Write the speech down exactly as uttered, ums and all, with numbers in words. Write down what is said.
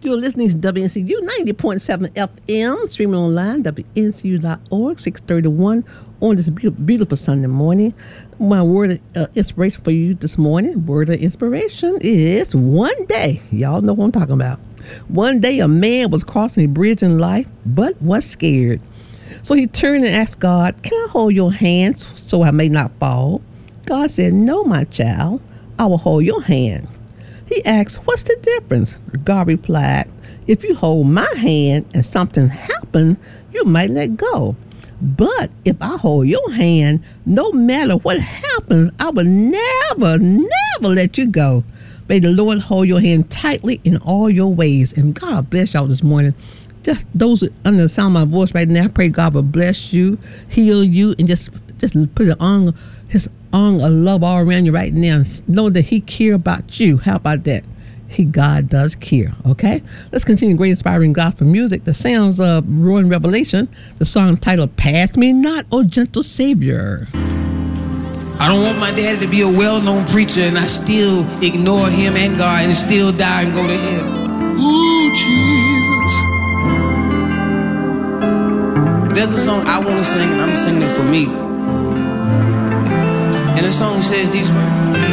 You're listening to W N C U ninety point seven F M, streaming online, W N C U dot org, six thirty-one on this beautiful, beautiful Sunday morning. My word of uh, inspiration for you this morning, word of inspiration is one day. Y'all know what I'm talking about. One day a man was crossing a bridge in life, but was scared. So he turned and asked God, can I hold your hands so I may not fall? God said, no, my child, I will hold your hand. He asked, what's the difference? God replied, if you hold my hand and something happens, you might let go. But if I hold your hand, no matter what happens, I will never, never let you go. May the Lord hold your hand tightly in all your ways. And God bless y'all this morning. Just those under the sound of my voice right now, I pray God will bless you, heal you, and just, just put it on his arm of love all around you right now. Know that he cares about you. How about that? He, God does care, okay? Let's continue great inspiring gospel music. The sounds of Roaring Revelation, the song titled, Pass Me Not, O Gentle Savior. I don't want my daddy to be a well-known preacher and I still ignore him and God and still die and go to hell. Ooh, Jesus. There's a song I want to sing and I'm singing it for me. And the song says these words.